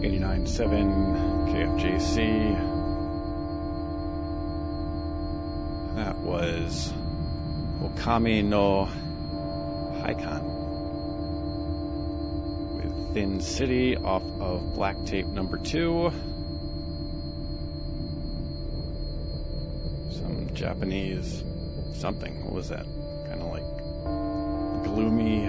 89.7 KFJC. That was Okami no Haikan with Thin City off of Black Tape number 2. Some Japanese something. What was that? Kind of like gloomy.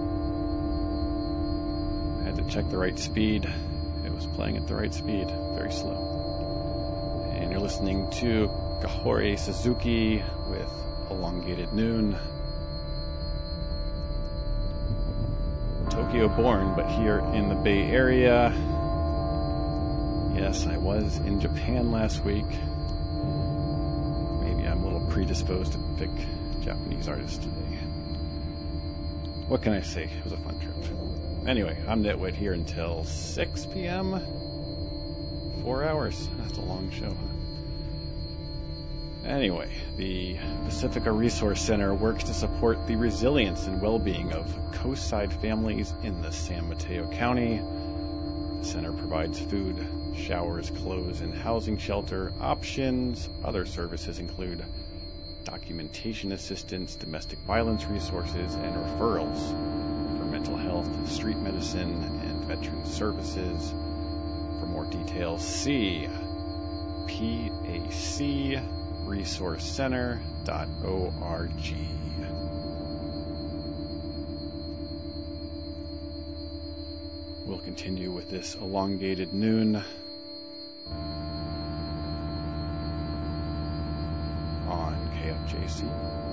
I had to check the right speed. It was playing at the right speed, very slow. And you're listening to Kahori Suzuki with Elongated Noon. Tokyo born, but here in the Bay Area. Yes, I was in Japan last week. Maybe I'm a little predisposed to pick Japanese artists today. What can I say? It was a fun trip. Anyway, I'm Nitwit here until 6 p.m. 4 hours. That's a long show, huh? Anyway, the Pacifica Resource Center works to support the resilience and well-being of coastside families in the San Mateo County. The center provides food, showers, clothes, and housing shelter options. Other services include documentation assistance, domestic violence resources, and referrals for mental health, street medicine, and veteran services. For more details, see pacresourcecenter.org. We'll continue with this Elongated Noon on KFJC.